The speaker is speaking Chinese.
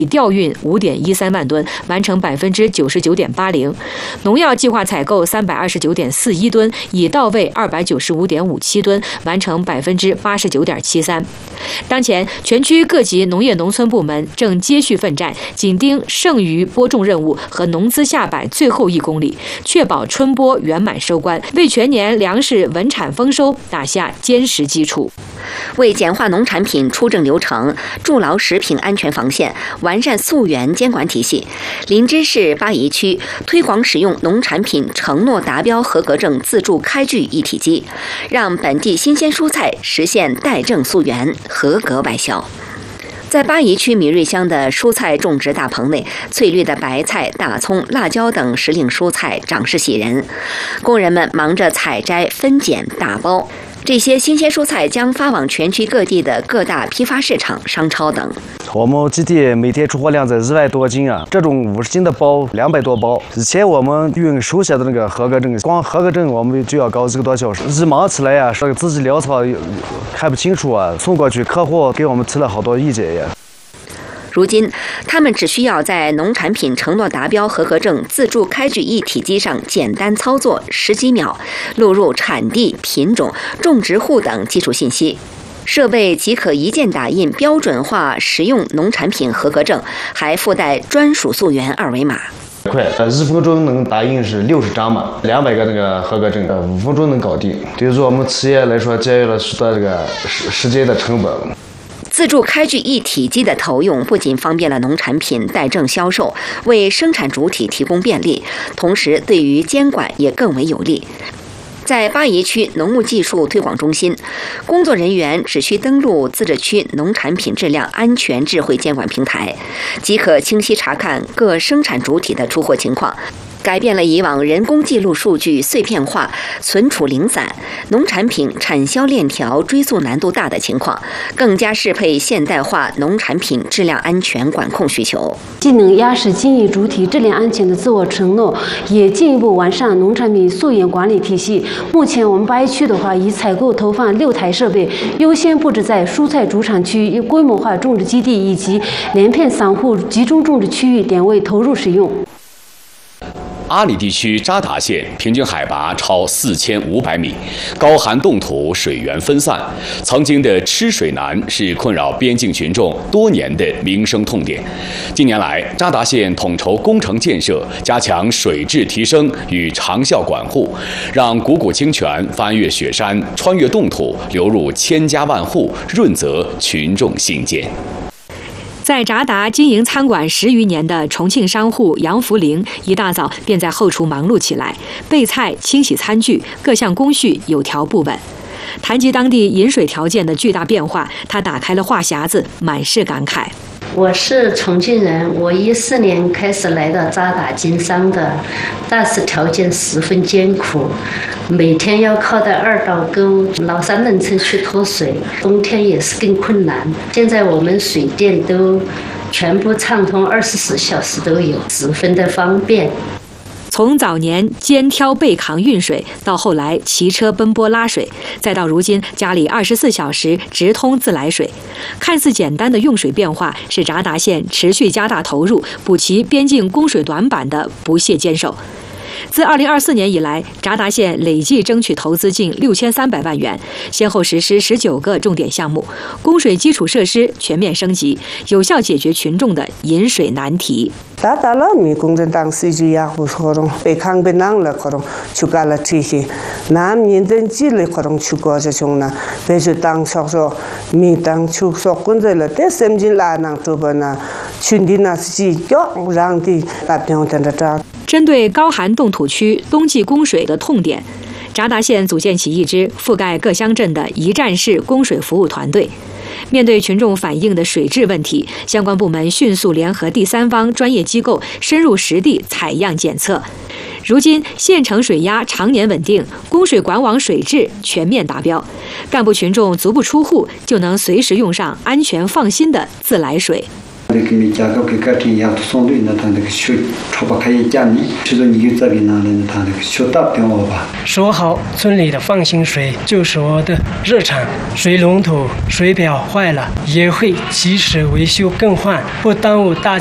调运5.13万吨，完成99.80%；农药计划采购329.41吨，已到位295.57吨，完成89.73%。当前，全区各级农业农村部门正接续奋战，紧盯剩余播种任务和农资下摆最后1公里，确保春播圆满收官，为全年粮食稳产丰收打下坚实基础。 为简化农产品出证流程，筑牢食品安全防线，完善溯源监管体系，林芝市巴宜区推广使用农产品承诺达标合格证自助开具一体机，让本地新鲜蔬菜实现带证溯源，合格外销。在巴宜区米瑞乡的蔬菜种植大棚内，翠绿的白菜、大葱、辣椒等时令蔬菜长势喜人，工人们忙着采摘、分拣、打包。这些新鲜蔬菜将发往全区各地的各大批发市场、商超等。 我们基地每天出货量在200多斤啊，这种50斤的包200多包。以前我们运手写的那个合格证，光合格证我们就要搞1个多小时。日忙起来呀，这个字迹潦草看不清楚啊，送过去客户给我们提了好多意见呀。 如今，他们只需要在农产品承诺达标合格证自助开具一体机上简单操作10几秒，录入产地、品种、种植户等基础信息。设备即可一键打印标准化食用农产品合格证，还附带专属溯源2维码。 快，1分钟能打印是60张嘛，200个那个合格证，5分钟能搞定。对于说我们企业来说，节约了许多这个时间的成本。 自助开具一体机的投用，不仅方便了农产品带证销售，为生产主体提供便利，同时对于监管也更为有利。在巴宜区农牧技术推广中心，工作人员只需登录自治区农产品质量安全智慧监管平台，即可清晰查看各生产主体的出货情况，改变了以往人工记录数据碎片化、存储零散、农产品产销链条追溯难度大的情况，更加适配现代化农产品质量安全管控需求。 既能压实经营主体质量安全的自我承诺，也进一步完善农产品溯源管理体系。目前我们巴宜区的话，已采购投放6台设备，优先布置在蔬菜主产区、规模化种植基地以及连片散户集中种植区域点位投入使用。 阿里地区扎达县平均海拔超4500米，高寒冻土，水源分散，曾经的吃水难是困扰边境群众多年的民生痛点。近年来，扎达县统筹工程建设，加强水质提升与长效管护，让汩汩清泉翻越雪山，穿越冻土，流入千家万户，润泽群众信件。 在扎达经营餐馆10余年的重庆商户杨福林，一大早便在后厨忙碌起来，备菜、清洗餐具，各项工序有条不紊。谈及当地饮水条件的巨大变化，他打开了话匣子，满是感慨。 我是重庆人，我14年开始来到扎达经商的，但是条件十分艰苦，每天要靠到2道沟老三轮车去拖水，冬天也是更困难。现在我们水电都全部畅通，24小时都有，十分的方便。 从早年肩挑背扛运水，到后来骑车奔波拉水，再到如今家里24小时直通自来水，看似简单的用水变化，是扎达县持续加大投入，补齐边境供水短板的不懈坚守。自2024年以来，扎达县累计争取投资近6300万元，先后实施19个重点项目，供水基础设施全面升级，有效解决群众的饮水难题。 다달라 미공전당 시주야 호소롱 백항ben낭라 거롱 추가라 티시 남 인den지를 거롱 추고자 종나 배주당 석소 미당 축소 군들라 대sem진 라낭 두번나 춘디나스지 랑디 라병전다。 针对高寒冻土区冬季供水的痛点，扎达县组建起一支覆盖各乡镇的一站式供水服务团队。面对群众反映的水质问题，相关部门迅速联合第三方专业机构深入实地采样检测。如今，县城水压常年稳定，供水管网水质全面达标，干部群众足不出户就能随时用上安全放心的自来水。 那个没加高给个体也送对那他那个学超把开业家里，就是你有这边那人他那个学大变化吧。 说好村里的放心水就是我的日常，水龙头、水表坏了也会及时维修更换，不耽误大